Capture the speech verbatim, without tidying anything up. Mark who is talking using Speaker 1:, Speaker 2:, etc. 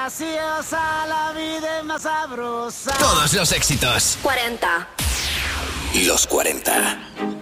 Speaker 1: graciosa, la vida es más sabrosa.
Speaker 2: Todos los éxitos.
Speaker 3: cuarenta.
Speaker 2: Los cuarenta.